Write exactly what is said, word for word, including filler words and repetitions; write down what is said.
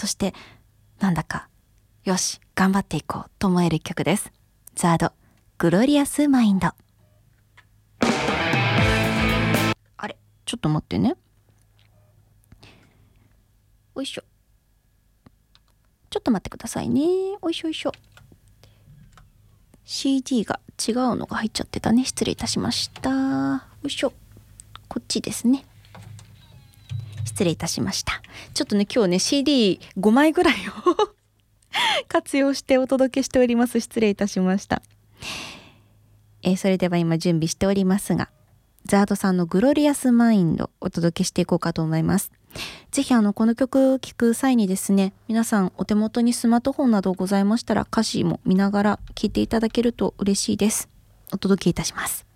そしてなんだかよし頑張っていこうと思える曲です。ザードグロリアスマインド。あれちょっと待ってね。おいしょ、ちょっと待ってくださいね。おいしょおいしょ。 シーディー が違うのが入っちゃってたね。失礼いたしました。おいしょ、こっちですね。失礼いたしました。ちょっとね今日ね シーディーご 枚ぐらいを活用してお届けしております。失礼いたしました。えー、それでは今準備しておりますが、ザードさんのグロリアスマインドお届けしていこうかと思います。ぜひあのこの曲を聴く際にですね、皆さんお手元にスマートフォンなどございましたら歌詞も見ながら聴いていただけると嬉しいです。お届けいたします。